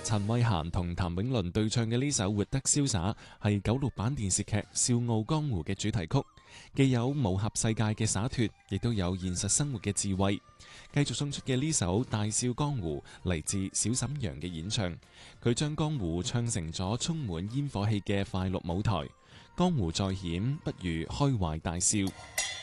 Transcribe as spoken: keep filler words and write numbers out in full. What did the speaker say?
陳慧嫻同譚詠麟對唱嘅呢首《活得瀟灑》係九六版電視劇《笑傲江湖》嘅主題曲，既有武俠世界嘅灑脫，亦都有現實生活嘅智慧。繼續送出嘅呢首《大笑江湖》嚟自小沈陽嘅演唱，佢將江湖唱成咗充滿煙火氣嘅快樂舞台。江湖再險，不如開懷大笑。